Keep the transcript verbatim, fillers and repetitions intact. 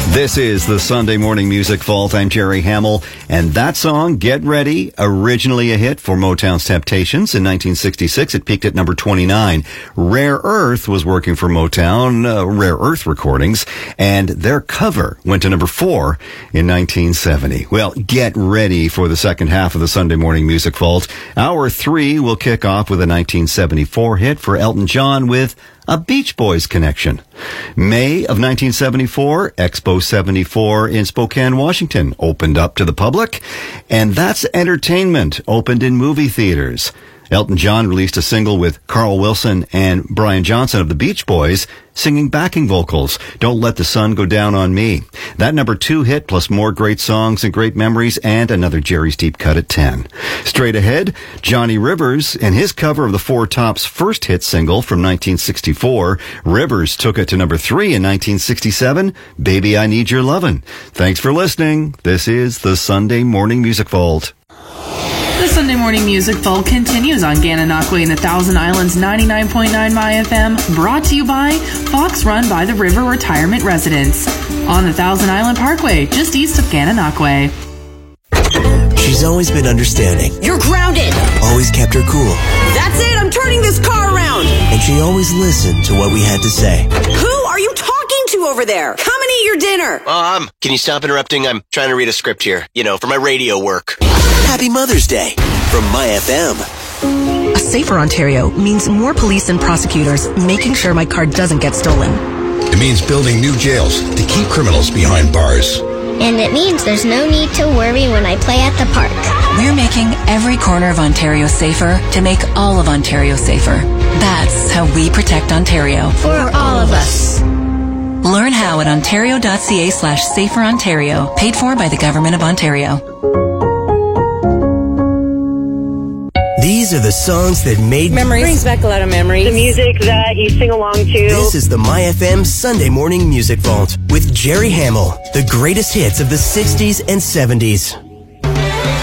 This is the Sunday Morning Music Vault. I'm Jerry Hamill, and that song, Get Ready, originally a hit for Motown's Temptations in nineteen sixty-six. It peaked at number twenty-nine. Rare Earth was working for Motown, uh, Rare Earth Recordings, and their cover went to number four in nineteen seventy. Well, get ready for the second half of the Sunday Morning Music Vault. Hour three will kick off with a nineteen seventy-four hit for Elton John with a Beach Boys connection. May of nineteen seventy-four, Expo seventy-four in Spokane, Washington opened up to the public, and That's Entertainment opened in movie theaters. Elton John released a single with Carl Wilson and Brian Johnson of the Beach Boys singing backing vocals, Don't Let the Sun Go Down on Me. That number two hit, plus more great songs and great memories, and another Jerry's Deep Cut at ten. Straight ahead, Johnny Rivers and his cover of the Four Tops' first hit single from nineteen sixty-four. Rivers took it to number three in nineteen sixty-seven, Baby I Need Your Lovin'. Thanks for listening. This is the Sunday Morning Music Vault. The Sunday Morning Music Vault continues on Gananoque in the Thousand Islands ninety-nine point nine My F M, brought to you by Fox Run by the River Retirement Residence on the Thousand Island Parkway, just east of Gananoque. She's always been understanding. You're grounded. Always kept her cool. That's it, I'm turning this car around. And she always listened to what we had to say. Who are you talking to over there? Come and eat your dinner. Mom, can you stop interrupting? I'm trying to read a script here, you know, for my radio work. Happy Mother's Day from My F M. A safer Ontario means more police and prosecutors making sure my car doesn't get stolen. It means building new jails to keep criminals behind bars. And it means there's no need to worry when I play at the park. We're making every corner of Ontario safer to make all of Ontario safer. That's how we protect Ontario. For all of us. Learn how at ontario.ca slash safer Ontario. Paid for by the Government of Ontario. These are the songs that made Memories. Brings back a lot of memories. The music that you sing along to. This is the My F M Sunday Morning Music Vault with Jerry Hamill. The greatest hits of the sixties and seventies.